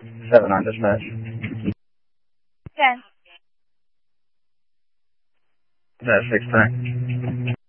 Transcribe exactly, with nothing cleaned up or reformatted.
seven on dispatch. ten. Is that six three?